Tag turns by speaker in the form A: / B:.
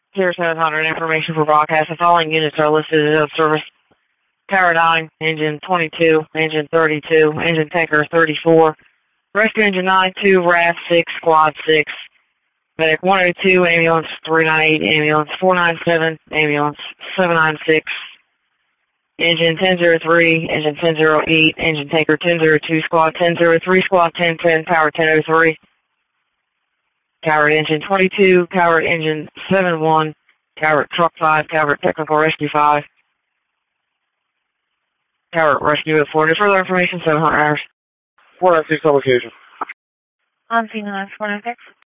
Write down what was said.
A: 0700 information for broadcast. The following units are listed as of service. Tower 9, engine 22, engine 32, engine tanker 34, rescue engine 92, RAF 6, squad 6, medic 102, ambulance 398, ambulance 497, ambulance 796, engine 1003, engine 1008, engine tanker 1002, squad 1003, squad 1010, power 1003, Coward engine 22, Coward engine 71, Coward truck 5, Coward technical rescue 5, Coward rescue at 4. Further information, 700 hours.
B: 496 on location.
C: On scene 496.